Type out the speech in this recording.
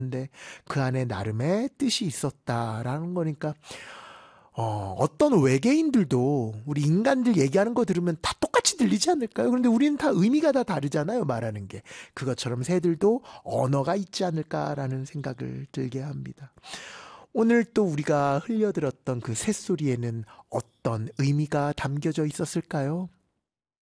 근데 그 안에 나름의 뜻이 있었다라는 거니까 어떤 외계인들도 우리 인간들 얘기하는 거 들으면 다 똑같이 들리지 않을까요? 그런데 우리는 다 의미가 다 다르잖아요, 말하는 게. 그것처럼 새들도 언어가 있지 않을까라는 생각을 들게 합니다. 오늘 또 우리가 흘려들었던 그 새소리에는 어떤 의미가 담겨져 있었을까요?